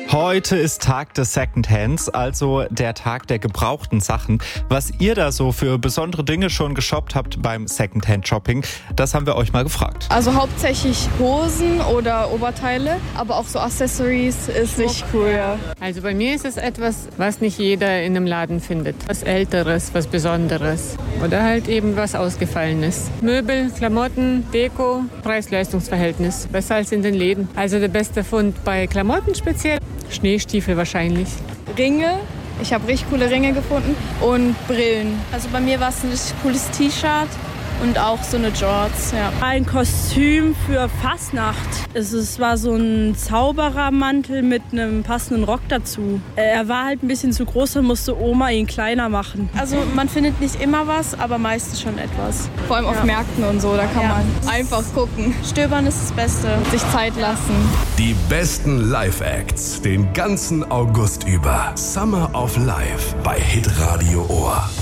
Heute ist Tag des Secondhands, also der Tag der gebrauchten Sachen. Was ihr da so für besondere Dinge schon geshoppt habt beim Secondhand-Shopping, das haben wir euch mal gefragt. Also hauptsächlich Hosen oder Oberteile, aber auch so Accessories ist richtig cool. Ja. Also bei mir ist es etwas, was nicht jeder in einem Laden findet. Was Älteres, was Besonderes oder halt eben was Ausgefallenes. Möbel, Klamotten, Deko, Preis-Leistungs-Verhältnis. Besser als in den Läden. Also der beste Fund bei Klamotten speziell. Schneestiefel wahrscheinlich. Ringe. Ich habe richtig coole Ringe gefunden und Brillen. Also bei mir war es ein richtig cooles T-Shirt und auch so eine Jorts. Ja. Ein Kostüm für Fastnacht. Es war so ein Zauberermantel mit einem passenden Rock dazu. Er war halt ein bisschen zu groß, dann musste Oma ihn kleiner machen. Also man findet nicht immer was, aber meistens schon etwas. Vor allem auf Märkten und so, da kann man einfach gucken. Stöbern ist das Beste. Sich Zeit lassen. Die besten Live-Acts den ganzen August über. Summer of Life bei Hitradio Ohr.